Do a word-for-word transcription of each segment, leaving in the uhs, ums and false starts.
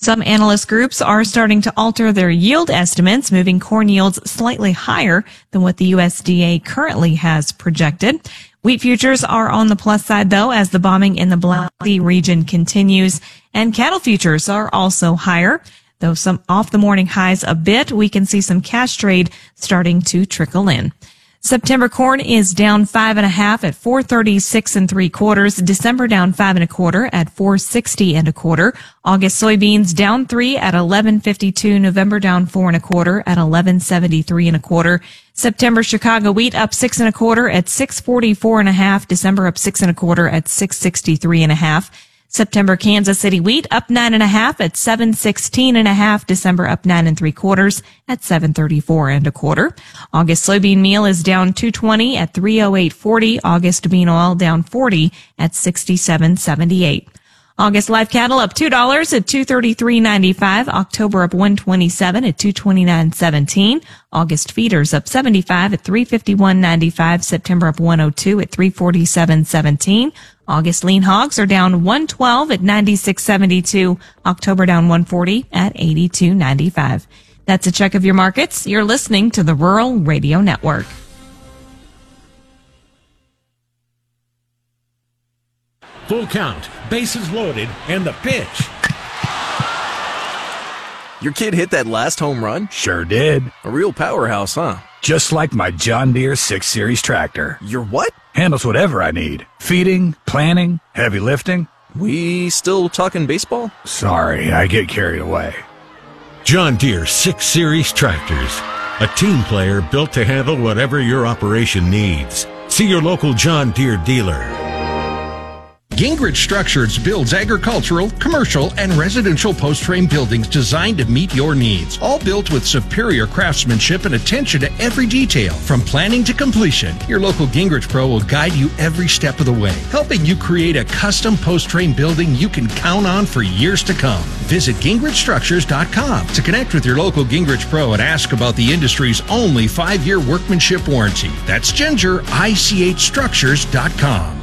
Some analyst groups are starting to alter their yield estimates, moving corn yields slightly higher than what the U S D A currently has projected. Wheat futures are on the plus side, though, as the bombing in the Black Sea region continues, and cattle futures are also higher. Though some off the morning highs a bit, we can see some cash trade starting to trickle in. September corn is down five and a half at four thirty-six and three quarters. December down five and a quarter at four sixty and a quarter. August soybeans down three at eleven fifty-two. November down four and a quarter at eleven seventy-three and a quarter. September Chicago wheat up six and a quarter at six forty-four and a half. December up six and a quarter at six sixty-three and a half. September Kansas City wheat up nine and a half at seven sixteen and a half. December up nine and three quarters at seven thirty-four and a quarter. August soybean meal is down two twenty at three oh eight forty. August bean oil down forty at sixty-seven seventy-eight. August live cattle up two dollars at two thirty-three ninety-five. October up one twenty-seven at two twenty-nine seventeen. August feeders up seventy-five at three fifty-one ninety-five. September up one oh two at three forty-seven seventeen. August lean hogs are down one twelve at ninety-six seventy-two. October down one forty at eighty-two ninety-five. That's a check of your markets. You're listening to the Rural Radio Network. Full count, bases loaded, and the pitch. Your kid hit that last home run? Sure did. A real powerhouse, huh? Just like my John Deere six series tractor. Your what? Handles whatever I need. Feeding, planting, heavy lifting. We still talking baseball? Sorry, I get carried away. John Deere six series tractors. A team player built to handle whatever your operation needs. See your local John Deere dealer. Gingrich Structures builds agricultural, commercial, and residential post-frame buildings designed to meet your needs. All built with superior craftsmanship and attention to every detail. From planning to completion, your local Gingrich Pro will guide you every step of the way, helping you create a custom post-frame building you can count on for years to come. Visit gingrich structures dot com to connect with your local Gingrich Pro and ask about the industry's only five-year workmanship warranty. That's ginger I C H structures dot com.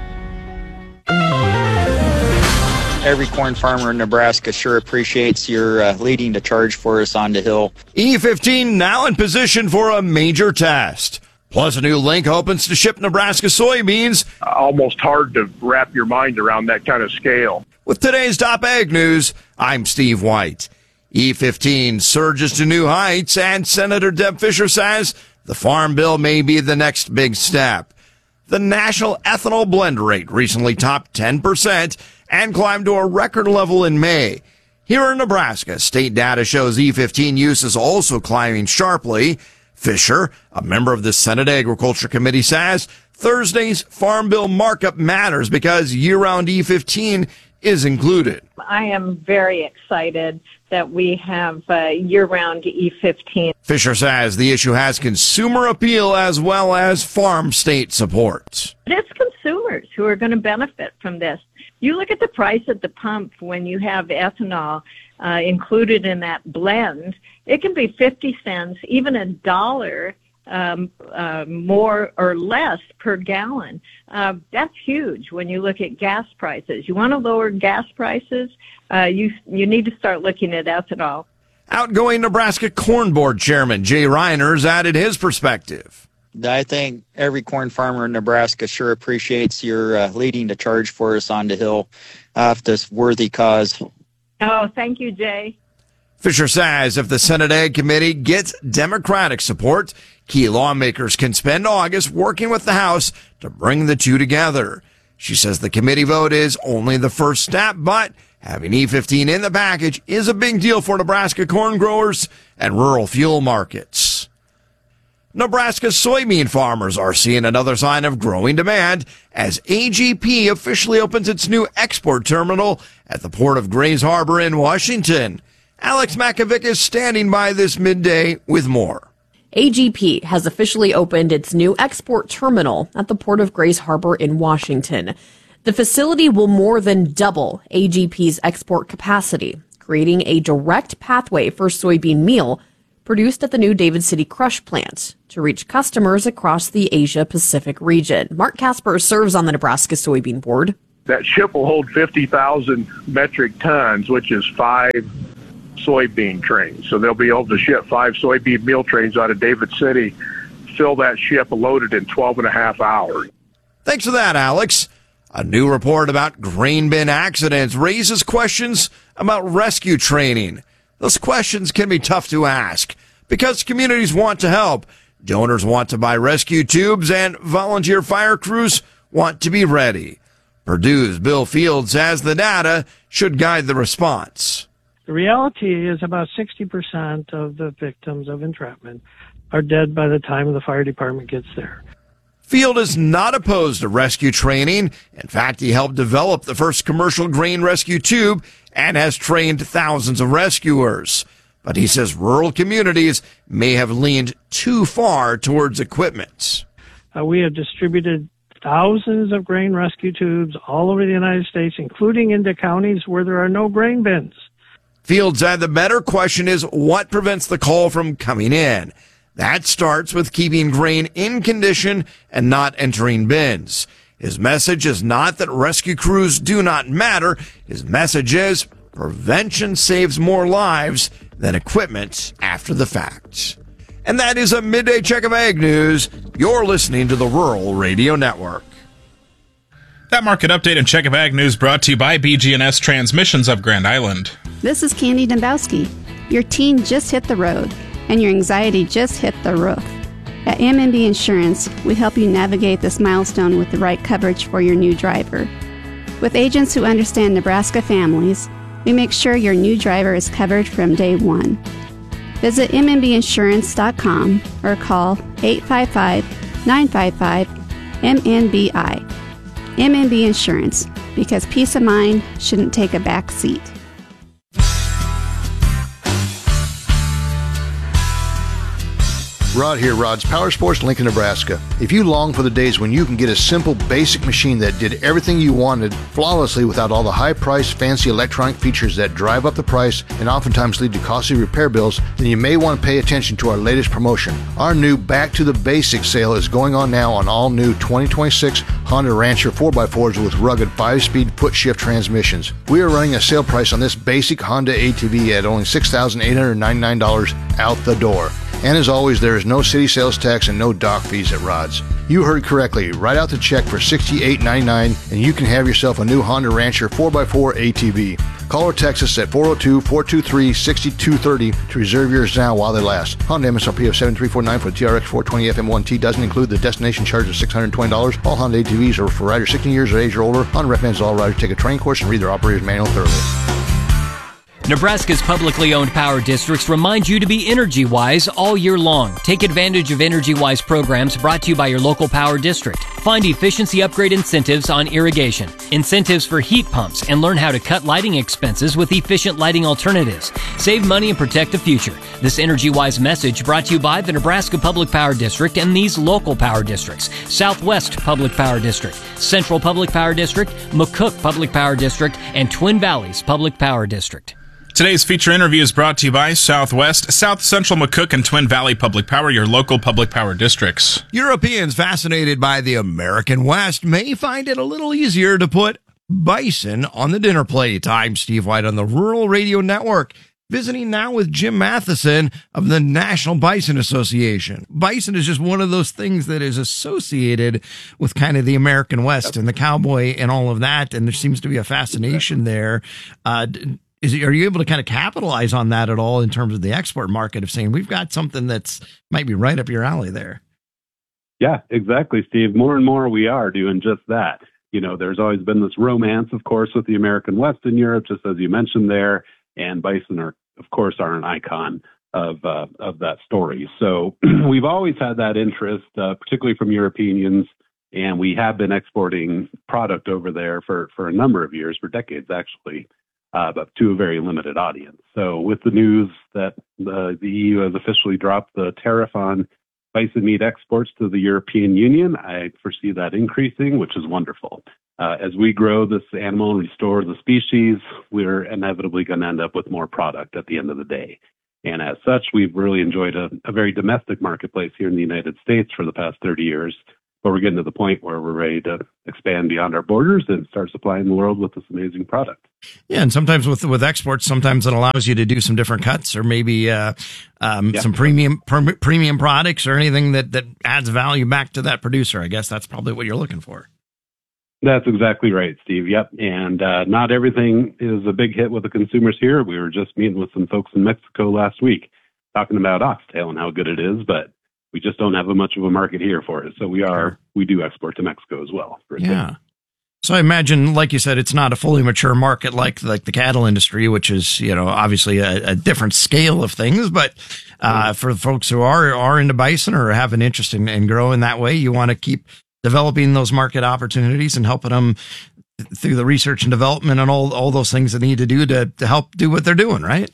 Every corn farmer in Nebraska sure appreciates your uh, leading the charge for us on the Hill. E fifteen now in position for a major test. Plus, a new link opens to ship Nebraska soybeans. Almost hard to wrap your mind around that kind of scale. With today's top ag news, I'm Steve White. E fifteen surges to new heights, and Senator Deb Fischer says the Farm Bill may be the next big step. The national ethanol blend rate recently topped ten percent and climbed to a record level in May. Here in Nebraska, state data shows E fifteen use is also climbing sharply. Fischer, a member of the Senate Agriculture Committee, says Thursday's Farm Bill markup matters because year-round E fifteen is included. I am very excited that we have uh, year-round E fifteen. Fischer says the issue has consumer appeal as well as farm state support. It's consumers who are going to benefit from this. You look at the price at the pump when you have ethanol uh, included in that blend, it can be fifty cents, even a dollar um, uh, more or less per gallon. Uh, that's huge when you look at gas prices. You want to lower gas prices, uh, you, you need to start looking at ethanol. Outgoing Nebraska Corn Board Chairman Jay Reiners added his perspective. I think every corn farmer in Nebraska sure appreciates your uh, leading the charge for us on the Hill off this worthy cause. Oh, thank you, Jay. Fischer says if the Senate Ag Committee gets Democratic support, key lawmakers can spend August working with the House to bring the two together. She says the committee vote is only the first step, but having E fifteen in the package is a big deal for Nebraska corn growers and rural fuel markets. Nebraska soybean farmers are seeing another sign of growing demand as A G P officially opens its new export terminal at the port of Grays Harbor in Washington. Alex Makovic is standing by this midday with more. A G P has officially opened its new export terminal at the port of Grays Harbor in Washington. The facility will more than double A G P's export capacity, creating a direct pathway for soybean meal produced at the new David City Crush plant to reach customers across the Asia-Pacific region. Mark Casper serves on the Nebraska Soybean Board. That ship will hold fifty thousand metric tons, which is five soybean trains. So they'll be able to ship five soybean meal trains out of David City, fill that ship loaded in twelve and a half hours. Thanks for that, Alex. A new report about grain bin accidents raises questions about rescue training. Those questions can be tough to ask because communities want to help, donors want to buy rescue tubes, and volunteer fire crews want to be ready. Purdue's Bill Fields has the data should guide the response. The reality is about sixty percent of the victims of entrapment are dead by the time the fire department gets there. Field is not opposed to rescue training. In fact, he helped develop the first commercial grain rescue tube and has trained thousands of rescuers. But he says rural communities may have leaned too far towards equipment. Uh, we have distributed thousands of grain rescue tubes all over the United States, including into counties where there are no grain bins. Fields said the better question is what prevents the call from coming in. That starts with keeping grain in condition and not entering bins. His message is not that rescue crews do not matter. His message is prevention saves more lives than equipment after the fact. And that is a midday check of Ag News. You're listening to the Rural Radio Network. That market update and check of Ag News brought to you by B G and S Transmissions of Grand Island. This is Candy Dembowski. Your teen just hit the road, and your anxiety just hit the roof. At M and B Insurance, we help you navigate this milestone with the right coverage for your new driver. With agents who understand Nebraska families, we make sure your new driver is covered from day one. Visit m n b insurance dot com or call eight five five, nine five five, M N B I. M N B Insurance, because peace of mind shouldn't take a back seat. Rod here, Rod's Power Sports, Lincoln, Nebraska. If you long for the days when you can get a simple, basic machine that did everything you wanted flawlessly without all the high-priced, fancy electronic features that drive up the price and oftentimes lead to costly repair bills, then you may want to pay attention to our latest promotion. Our new Back to the Basics sale is going on now on all new twenty twenty-six Honda Rancher four by fours with rugged five-speed foot-shift transmissions. We are running a sale price on this basic Honda A T V at only six thousand eight hundred ninety-nine dollars out the door. And as always, there is no city sales tax and no dock fees at Rod's. You heard correctly. Write out the check for sixty-eight ninety-nine and you can have yourself a new Honda Rancher four by four A T V. Call or text us at four oh two, four two three, six two three oh to reserve yours now while they last. Honda M S R P of seven three four nine for the T R X four twenty F M one T doesn't include the destination charge of six hundred twenty dollars. All Honda A T Vs are for riders sixteen years of age or older. Honda recommends all riders take a training course and read their operator's manual thoroughly. Nebraska's publicly owned power districts remind you to be energy-wise all year long. Take advantage of energy-wise programs brought to you by your local power district. Find efficiency upgrade incentives on irrigation, incentives for heat pumps, and learn how to cut lighting expenses with efficient lighting alternatives. Save money and protect the future. This energy-wise message brought to you by the Nebraska Public Power District and these local power districts: Southwest Public Power District, Central Public Power District, McCook Public Power District, and Twin Valleys Public Power District. Today's feature interview is brought to you by Southwest, South Central McCook, and Twin Valley Public Power, your local public power districts. Europeans fascinated by the American West may find it a little easier to put bison on the dinner plate. I'm Steve White on the Rural Radio Network, visiting now with Jim Matheson of the National Bison Association. Bison is just one of those things that is associated with kind of the American West and the cowboy and all of that, and there seems to be a fascination there. Uh, Is it, are you able to kind of capitalize on that at all in terms of the export market of saying we've got something that's might be right up your alley there? Yeah, exactly, Steve. More and more we are doing just that. You know, there's always been this romance, of course, with the American West in Europe, just as you mentioned there, and bison are, of course, are an icon of uh, of that story. So we've always had that interest, uh, particularly from Europeans, and we have been exporting product over there for, for a number of years, for decades actually. Uh, but to a very limited audience. So with the news that the, the E U has officially dropped the tariff on bison meat exports to the European Union, I foresee that increasing, which is wonderful. Uh, as we grow this animal and restore the species, we're inevitably going to end up with more product at the end of the day. And as such, we've really enjoyed a, a very domestic marketplace here in the United States for the past thirty years. but we're getting to the point where we're ready to expand beyond our borders and start supplying the world with this amazing product. Yeah, and sometimes with with exports, sometimes it allows you to do some different cuts, or maybe uh, um, yeah. some premium per, premium products, or anything that, that adds value back to that producer. I guess that's probably what you're looking for. That's exactly right, Steve. Yep. And uh, not everything is a big hit with the consumers here. We were just meeting with some folks in Mexico last week talking about oxtail and how good it is, but we just don't have a much of a market here for it. So we are, we do export to Mexico as well. For yeah. Thing. So I imagine, like you said, it's not a fully mature market like like the cattle industry, which is, you know, obviously a, a different scale of things. But uh, for folks who are are into bison or have an interest in, in growing that way, you want to keep developing those market opportunities and helping them through the research and development and all all those things they need to do to to help do what they're doing, right?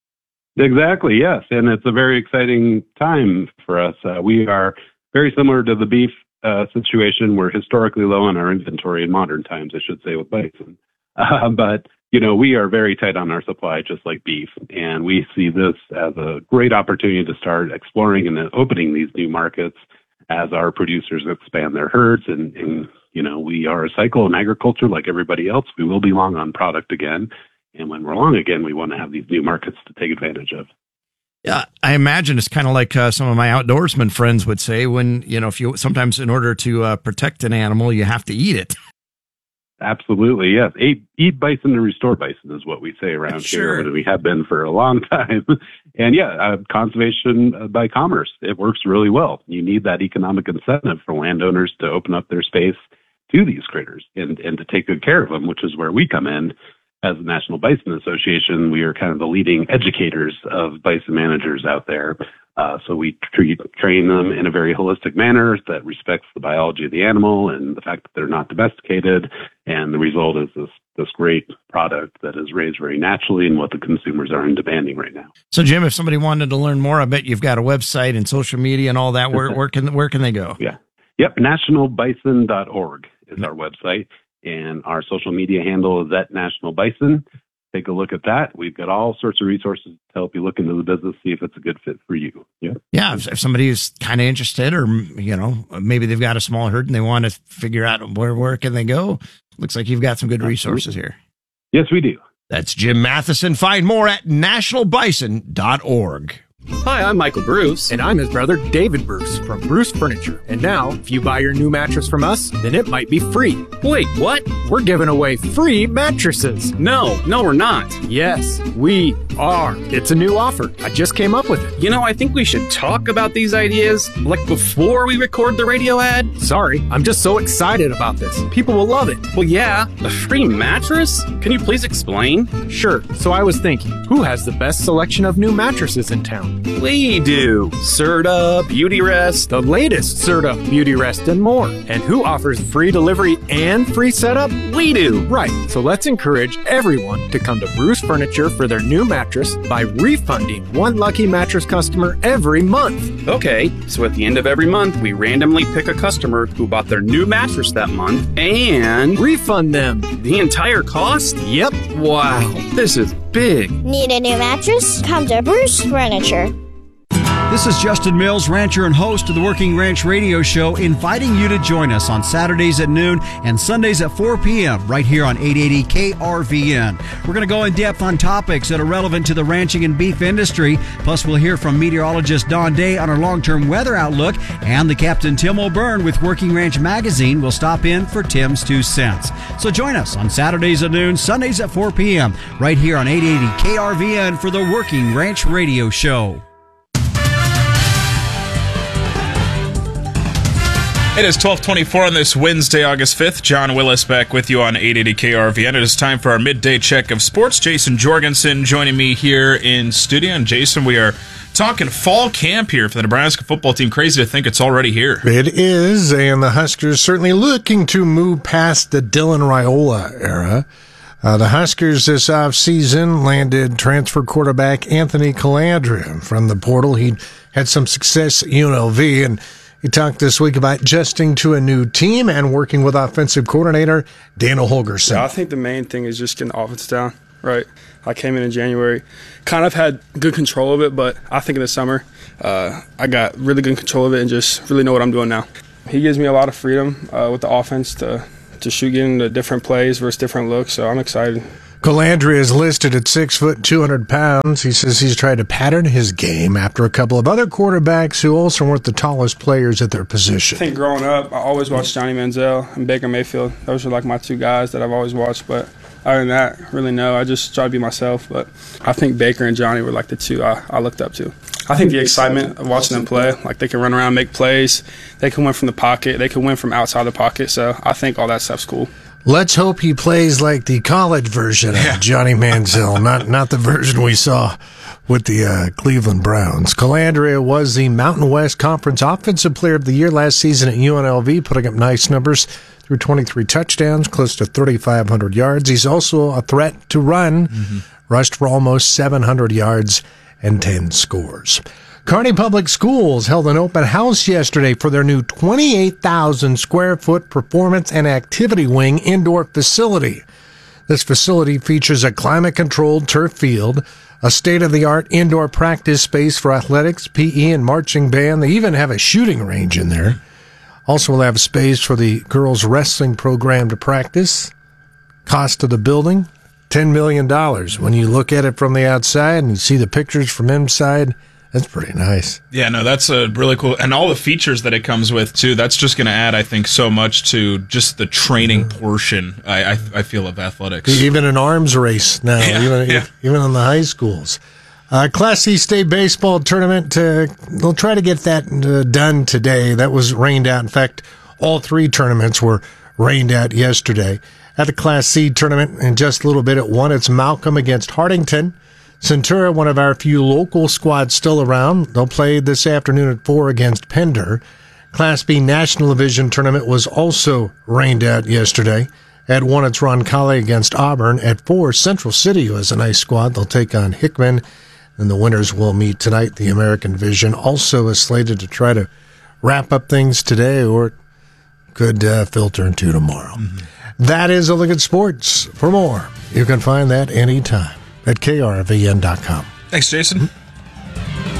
Exactly, yes. And it's a very exciting time for us. Uh, we are very similar to the beef uh, situation. We're historically low on our inventory in modern times, I should say, with bison. Uh, but, you know, we are very tight on our supply, just like beef. And we see this as a great opportunity to start exploring and opening these new markets as our producers expand their herds. And, and you know, we are a cycle in agriculture like everybody else. We will be long on product again. And when we're long again, we want to have these new markets to take advantage of. Yeah, I imagine it's kind of like uh, some of my outdoorsman friends would say when, you know, if you sometimes in order to uh, protect an animal, you have to eat it. Absolutely, yes. Eat, eat bison to restore bison is what we say around Sure. here. And we have been for a long time. And yeah, uh, conservation uh, by commerce, it works really well. You need that economic incentive for landowners to open up their space to these critters and, and to take good care of them, which is where we come in. As the National Bison Association, we are kind of the leading educators of bison managers out there. Uh, so we treat, train them in a very holistic manner that respects the biology of the animal and the fact that they're not domesticated. And the result is this, this great product that is raised very naturally and what the consumers are demanding right now. So, Jim, if somebody wanted to learn more, I bet you've got a website and social media and all that. Where, where can where can they go? Yeah. Yep. national bison dot org is our website. And our social media handle is at National Bison. Take a look at that. We've got all sorts of resources to help you look into the business, see if it's a good fit for you. Yeah. Yeah. If, if somebody is kind of interested, or, you know, maybe they've got a small herd and they want to figure out where, where can they go? Looks like you've got some good resources here. Yes, we do. That's Jim Matheson. Find more at national bison dot org. Hi, I'm Michael Bruce. And I'm his brother, David Bruce, from Bruce Furniture. And now, if you buy your new mattress from us, then it might be free. Wait, what? We're giving away free mattresses. No, no, we're not. Yes, we are. It's a new offer. I just came up with it. You know, I think we should talk about these ideas, like before we record the radio ad. Sorry, I'm just so excited about this. People will love it. Well, yeah, a free mattress? Can you please explain? Sure. So I was thinking, who has the best selection of new mattresses in town? We do. Serta, Beautyrest, the latest Serta, Beautyrest, and more. And who offers free delivery and free setup? We do. Right. So let's encourage everyone to come to Bruce Furniture for their new mattress by refunding one lucky mattress customer every month. Okay, so at the end of every month, we randomly pick a customer who bought their new mattress that month and refund them the entire cost? Yep. Wow, this is big. Need a new mattress? Come to Bruce Furniture. This is Justin Mills, rancher and host of the Working Ranch Radio Show, inviting you to join us on Saturdays at noon and Sundays at four p.m. right here on eight eighty K R V N. We're going to go in depth on topics that are relevant to the ranching and beef industry. Plus, we'll hear from meteorologist Don Day on our long-term weather outlook, and the Captain Tim O'Byrne with Working Ranch Magazine will stop in for Tim's Two Cents. So join us on Saturdays at noon, Sundays at four p.m. right here on eight eighty K R V N for the Working Ranch Radio Show. It is twelve twenty-four on this Wednesday, August fifth. John Willis back with you on eight eighty K R V N. It is time for our midday check of sports. Jason Jorgensen joining me here in studio. And Jason, we are talking fall camp here for the Nebraska football team. Crazy to think it's already here. It is, and the Huskers certainly looking to move past the Dylan Raiola era. Uh, the Huskers this offseason landed transfer quarterback Anthony Calandria from the portal. He had some success at U N L V, and he talked this week about adjusting to a new team and working with offensive coordinator Daniel Holgorsen. Yeah, I think the main thing is just getting the offense down, right? I came in in January, kind of had good control of it, but I think in the summer uh, I got really good control of it and just really know what I'm doing now. He gives me a lot of freedom uh, with the offense to, to shoot into different plays versus different looks, so I'm excited. Colandrea is listed at six foot two hundred pounds. He says he's tried to pattern his game after a couple of other quarterbacks who also weren't the tallest players at their position. I think growing up, I always watched Johnny Manziel and Baker Mayfield. Those are like my two guys that I've always watched, but other than that, really no. I just try to be myself, but I think Baker and Johnny were like the two I, I looked up to. I think the excitement of watching them play, like they can run around, make plays, they can win from the pocket, they can win from outside the pocket, so I think all that stuff's cool. Let's hope he plays like the college version of Johnny Manziel, not not the version we saw with the uh, Cleveland Browns. Colandrea was the Mountain West Conference Offensive Player of the Year last season at U N L V, putting up nice numbers through twenty-three touchdowns, close to thirty-five hundred yards. He's also a threat to run, mm-hmm. rushed for almost seven hundred yards and ten scores. Kearney Public Schools held an open house yesterday for their new twenty-eight thousand square foot performance and activity wing indoor facility. This facility features a climate-controlled turf field, a state-of-the-art indoor practice space for athletics, P E, and marching band. They even have a shooting range in there. Also will have space for the girls' wrestling program to practice. Cost of the building, ten million dollars. When you look at it from the outside and you see the pictures from inside, that's pretty nice. Yeah, no, that's a really cool, and all the features that it comes with too. That's just going to add, I think, so much to just the training portion. I, I, I feel of athletics. Even an arms race now, yeah, even yeah. even in the high schools. Uh, Class C state baseball tournament. Uh, they'll try to get that uh, done today. That was rained out. In fact, all three tournaments were rained out yesterday. At the Class C tournament, in just a little bit at one, it's Malcolm against Hartington. Centura, one of our few local squads still around, they'll play this afternoon at four against Pender. Class B National Division tournament was also rained out yesterday. At one, it's Roncalli against Auburn. At four, Central City, who has a nice squad, they'll take on Hickman. And the winners will meet tonight. The American Vision also is slated to try to wrap up things today, or it could uh, filter into tomorrow. Mm-hmm. That is a look at sports. For more, you can find that anytime at K R V N dot com. Thanks, Jason.